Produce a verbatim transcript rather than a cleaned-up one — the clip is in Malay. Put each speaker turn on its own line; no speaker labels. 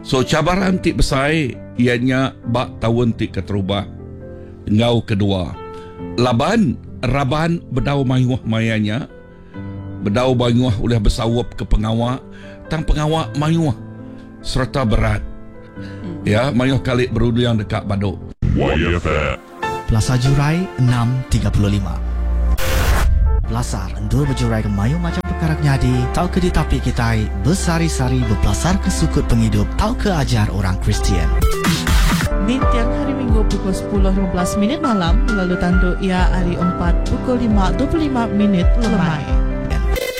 So cabaran ti besai ianya bak tahun ti keterubah. Ngau kedua. Laban raban bedau mayuah mayanya. Bedau mayuah oleh bersawap ke pengawak. Tang pengawak mayuah serta berat. Ya, mayuah kali berudu yang dekat baduk.
Y F M
Plaza Jurai enam tiga puluh lima. Belasar endur berjurai ke mayu macam perkara nyadi, tau ke di tapi kitai, bersari-sari berpelasar ke sukut penghidup, tau ke ajar orang Kristian.
Di tiang hari Minggu pukul sepuluh lima belas minit malam, lalu tanduk ia hari empat pukul lima dua puluh lima minit lemai.